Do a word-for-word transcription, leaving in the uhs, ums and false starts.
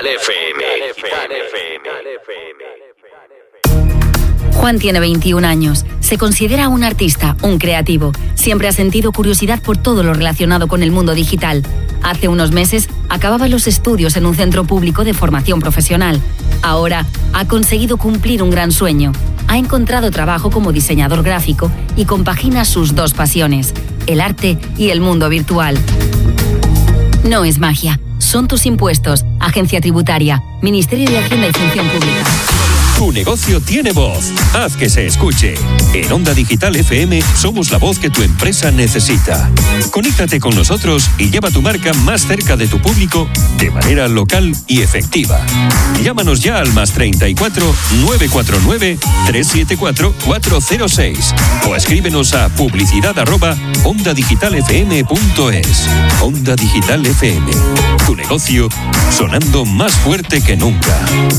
F M. Juan tiene veintiún años. Se considera un artista, un creativo. Siempre ha sentido curiosidad por todo lo relacionado con el mundo digital. Hace unos meses acababa los estudios en un centro público de formación profesional. Ahora ha conseguido cumplir un gran sueño. Ha encontrado trabajo como diseñador gráfico y compagina sus dos pasiones, el arte y el mundo virtual. No es magia, son tus impuestos. Agencia Tributaria, Ministerio de Hacienda y Función Pública. Tu negocio tiene voz. Haz que se escuche. En Onda Digital F M somos la voz que tu empresa necesita. Conéctate con nosotros y lleva tu marca más cerca de tu público de manera local y efectiva. Llámanos ya al más treinta y cuatro, nueve cuatro nueve, tres siete cuatro, cuatro cero seis o escríbenos a publicidad arroba onda digital f m punto es. Onda Digital F M. Tu negocio sonando más fuerte que nunca.